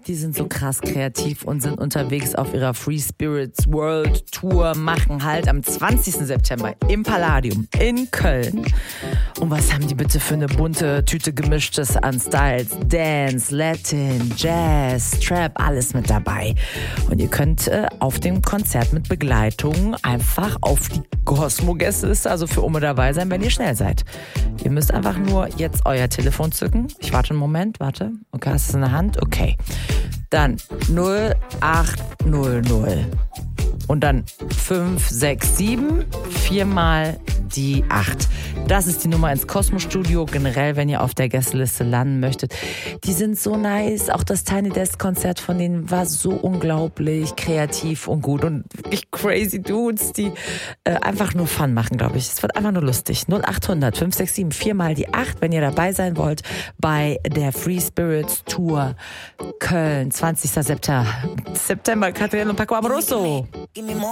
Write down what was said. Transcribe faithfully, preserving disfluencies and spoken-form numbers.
Die sind so krass kreativ und sind unterwegs auf ihrer Free Spirits World Tour, machen halt am zwanzigsten September im Palladium in Köln. Und was haben die bitte für eine bunte Tüte gemischtes an Styles? Dance, Latin, Jazz, Trap, alles mit dabei. Und ihr könnt äh, auf dem Konzert mit Begleitung einfach auf die Cosmo-Gästeliste, also für Umme dabei sein, wenn ihr schnell seid. Ihr müsst einfach nur jetzt euer Telefon zücken. Ich warte einen Moment, warte. Okay, hast du es in der Hand? Okay. Dann null acht null null und dann fünf sechs sieben, viermal die acht. Das ist die Nummer ins Cosmo-Studio. Generell, wenn ihr auf der Gästeliste landen möchtet. Die sind so nice. Auch das Tiny Desk-Konzert von denen war so unglaublich kreativ und gut. Und wirklich crazy Dudes, die äh, einfach nur Fun machen, glaube ich. Es wird einfach nur lustig. null acht hundert, fünf sechs sieben, viermal die acht, wenn ihr dabei sein wollt bei der Free Spirits Tour Köln, zwanzigsten September. September, Catriel und Paco Amoroso.